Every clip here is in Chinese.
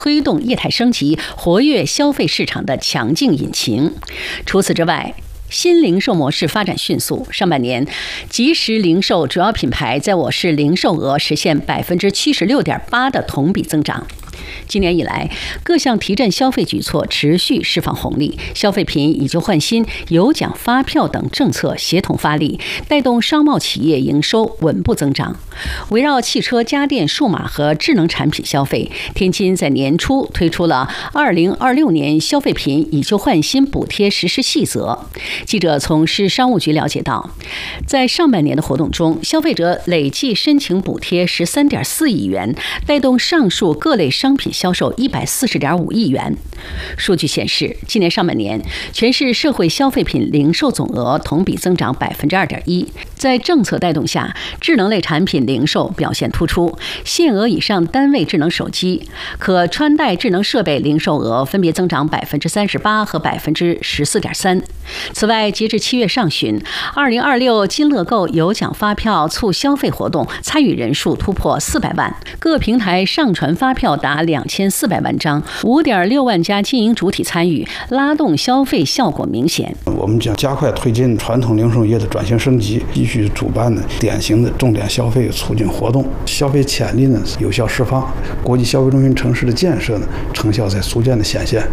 推动业态升级、活跃消费市场的强劲引擎。除此之外，新零售模式发展迅速，上半年即时零售主要品牌在我市零售额实现76.8%的同比增长。今年以来，各项提振消费举措持续释放红利，消费品以旧换新、有奖发票等政策协同发力，带动商贸企业营收稳步增长。围绕汽车、家电、数码和智能产品消费，天津在年初推出了2026年消费品以旧换新补贴实施细则。记者从市商务局了解到，在上半年的活动中，消费者累计申请补贴13.4亿元，带动上述各类商品销售140.5亿元。数据显示，今年上半年全市社会消费品零售总额同比增长2.1%。在政策带动下，智能类产品零售表现突出，限额以上单位智能手机、可穿戴智能设备零售额分别增长38%和14.3%。此外，截至7月上旬，2026金乐购有奖发票促消费活动参与人数突破400万，各平台上传发票达2400万张，5.6万家经营主体参与，拉动消费效果明显。 我们将加快推进传统零售业的转型升级，继续主办的典型的重点消费促进活动，消费潜力呢有效释放，国际消费中心城市的建设呢成效在逐渐的显现。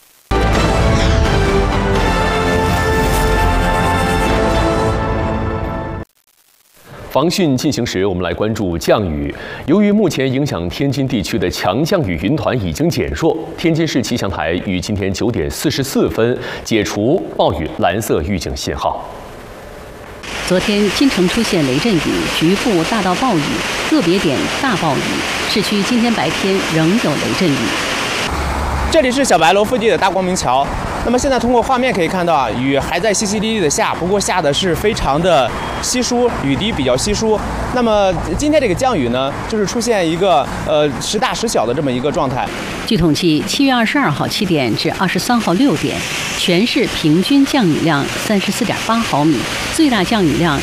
防汛进行时，我们来关注降雨。由于目前影响天津地区的强降雨云团已经减弱，天津市气象台于今天9点44分解除暴雨蓝色预警信号。 昨天，京城出现雷阵雨，局部大到暴雨，个别点大暴雨。市区今天白天仍有雷阵雨。 这里是小白楼附近的大光明桥。那么现在通过画面可以看到，雨还在淅淅沥沥的下，不过下的是非常的稀疏，雨滴比较稀疏。那么今天这个降雨呢，就是出现一个时大时小的这么一个状态。 据统计，7月22号7点至23号6点，全市平均降雨量34.8毫米，最大降雨量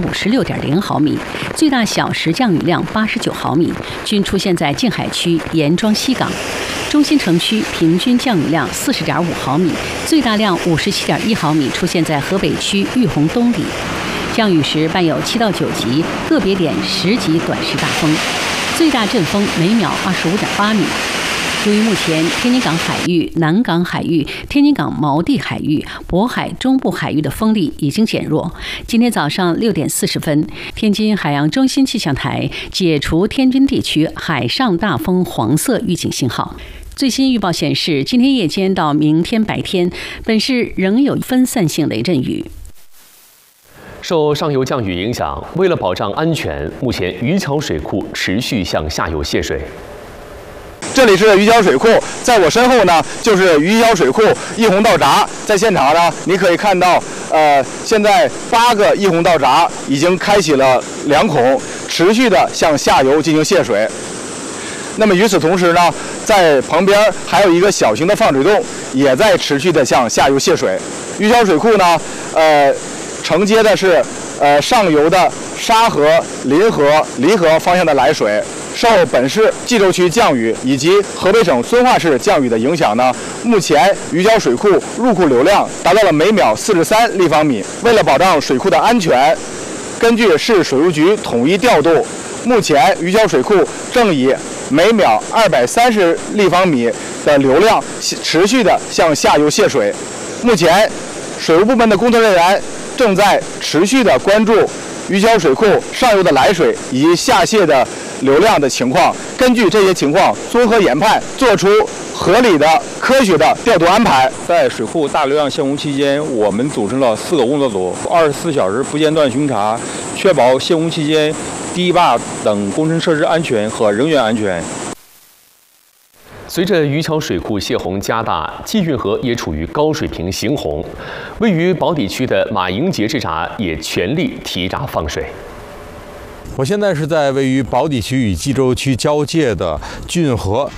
156.0毫米，最大小时降雨量89毫米，均出现在静海区严庄西港。中心城区平均降雨量40.5毫米，最大量57.1毫米出现在河北区玉洪东里。降雨时伴有7到9级，个别点10级短时大风，最大阵风每秒25.8米。由于目前天津港海域、南港海域、天津港锚地海域、渤海中部海域的风力已经减弱，今天早上6点40分，天津海洋中心气象台解除天津地区海上大风黄色预警信号。最新预报显示，今天夜间到明天白天，本市仍有分散性雷阵雨。 受上游降雨影响，为了保障安全，目前渔桥水库持续向下游泄水。 这里是渔桥水库，在我身后呢就是渔桥水库溢洪道闸。在现场呢，你可以看到，现在8个溢洪道闸已经开启了2孔，持续的向下游进行泄水。那么与此同时呢，在旁边还有一个小型的放水洞，也在持续的向下游泄水。渔桥水库呢，承接的是上游的沙河、临河、黎河方向的来水。受本市冀州区降雨以及河北省遵化市降雨的影响呢，目前渔桥水库入库流量达到了每秒43立方米。为了保障水库的安全，根据市水务局统一调度，目前渔桥水库正以每秒230立方米的流量持续的向下游泄水。目前，水务部门的工作人员正在持续的关注渔桥水库上游的来水以及下泄的流量的情况，根据这些情况综合研判，做出合理的、科学的调度安排。 在水库大流量限洪期间，我们组成了4个工作组，24小时不间断巡查，确保限洪期间堤坝等工程设施安全和人员安全。 随着渔桥水库泄洪加大，济运河也处于高水平行洪，位于宝坻区的马营节制闸也全力提闸放水。 我现在是在位于宝坻区与冀州区交界的济运河，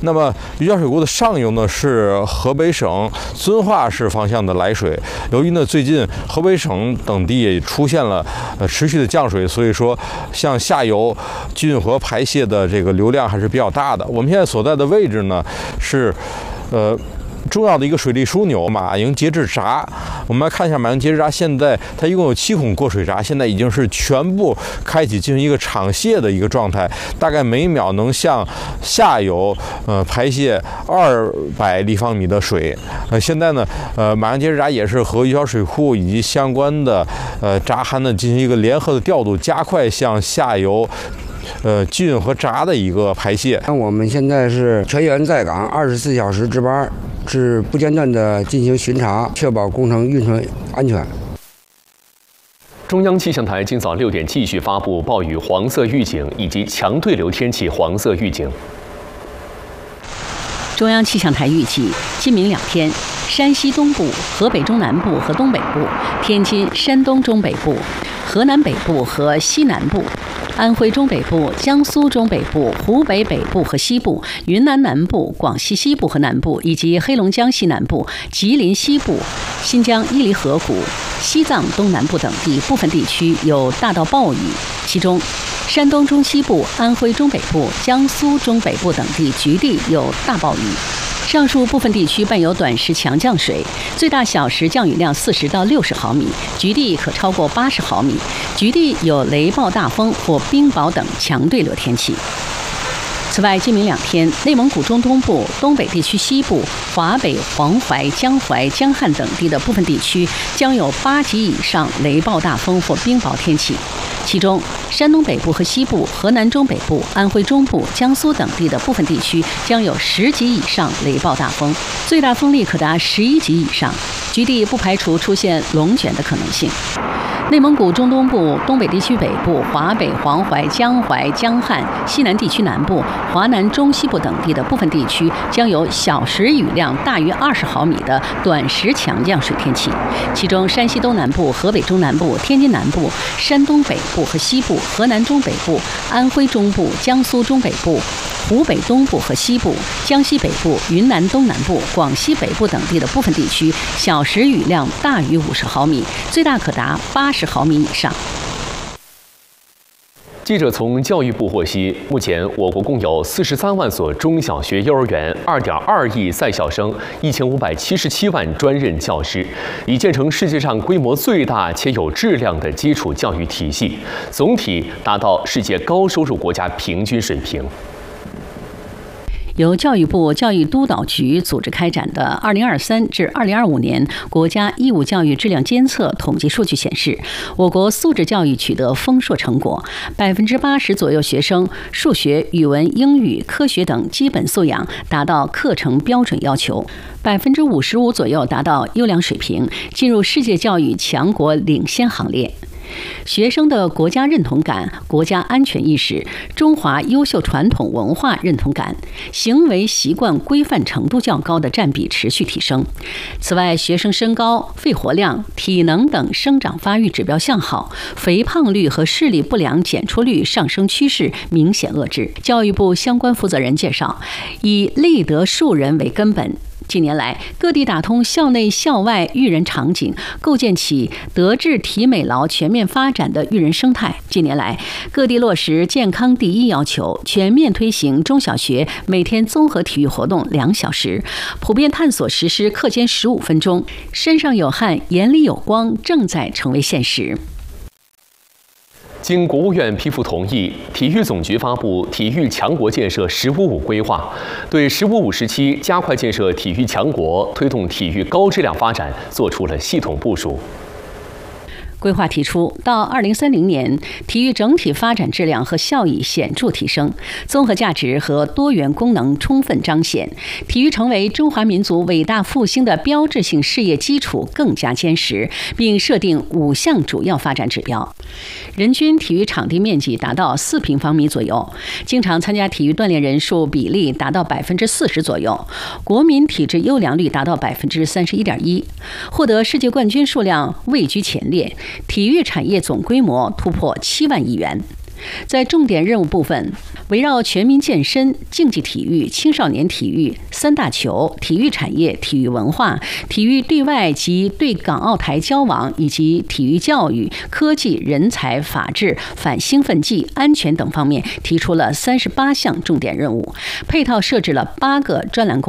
那么余姚水库的上游呢是河北省遵化市方向的来水，由于呢最近河北省等地也出现了持续的降水，所以说向下游运河排泄的这个流量还是比较大的。我们现在所在的位置呢是重要的一个水利枢纽马营节制闸。我们来看一下马营节制闸，现在它一共有7孔过水闸，现在已经是全部开启进行一个场泄的一个状态，大概每秒能向下游排泄200立方米的水。现在呢马营节制闸也是和余姚水库以及相关的闸涵呢进行一个联合的调度，加快向下游浚和闸的一个排泄。 我们现在是全员在岗，24小时值班，是不间断的进行巡查，确保工程运转安全。 中央气象台今早6点继续发布暴雨黄色预警以及强对流天气黄色预警。 中央气象台预计，今明2天，山西东部、河北中南部和东北部、天津、山东中北部、河南北部和西南部、安徽中北部、江苏中北部、湖北北部和西部、云南南部、广西西部和南部，以及黑龙江西南部、吉林西部、新疆伊犁河谷、西藏东南部等地部分地区有大到暴雨，其中山东中西部、安徽中北部、江苏中北部等地局地有大暴雨。上述部分地区伴有短时强降水，最大小时降雨量40到60毫米，局地可超过80毫米，局地有雷暴大风或冰雹等强对流天气。此外，今明2天，内蒙古中东部、东北地区西部、华北、黄淮、江淮、江汉等地的部分地区将有8级以上雷暴大风或冰雹天气。其中，山东北部和西部、河南中北部、安徽中部、江苏等地的部分地区将有10级以上雷暴大风，最大风力可达11级以上，局地不排除出现龙卷的可能性。内蒙古中东部、东北地区北部、华北、黄淮、江淮、江汉、西南地区南部、华南中西部等地的部分地区将有小时雨量大于20毫米的短时强降水天气。其中，山西东南部、河北中南部、天津南部、山东北部和西部、河南中北部、安徽中部、江苏中北部、湖北东部和西部、江西北部、云南东南部、广西北部等地的部分地区小时雨量大于50毫米，最大可达80毫米以上。 记者从教育部获悉，目前我国共有43万所中小学、幼儿园，2.2亿在校生，1577万专任教师，已建成世界上规模最大且有质量的基础教育体系，总体达到世界高收入国家平均水平。 由教育部教育督导局组织开展的2023至2025年国家义务教育质量监测统计数据显示，我国素质教育取得丰硕成果，80%左右学生数学、语文、英语、科学等基本素养达到课程标准要求，55%左右达到优良水平，进入世界教育强国领先行列。学生的国家认同感、国家安全意识、中华优秀传统文化认同感、行为习惯规范程度较高的占比持续提升。此外，学生身高、肺活量、体能等生长发育指标向好，肥胖率和视力不良检出率上升趋势明显遏制。教育部相关负责人介绍，以立德树人为根本，近年来，各地打通校内校外育人场景，构建起德智体美劳全面发展的育人生态。近年来，各地落实健康第一要求，全面推行中小学每天综合体育活动2小时，普遍探索实施课间15分钟，身上有汗，眼里有光，正在成为现实。 经国务院批复同意，体育总局发布体育强国建设“15+5”规划，对“15+5”时期加快建设体育强国、推动体育高质量发展作出了系统部署。 规划提出，到2030年，体育整体发展质量和效益显著提升，综合价值和多元功能充分彰显，体育成为中华民族伟大复兴的标志性事业基础更加坚实，并设定5项主要发展指标。人均体育场地面积达到4平方米左右，经常参加体育锻炼人数比例达到40%左右，国民体质优良率达到31.1%，获得世界冠军数量位居前列。体育产业总规模突破7万亿元。 在重点任务部分，围绕全民健身、竞技体育、青少年体育、三大球、体育产业、体育文化、体育对外及对港澳台交往以及体育教育、科技、人才、法治、反兴奋剂、安全等方面提出了38项重点任务，配套设置了8个专栏工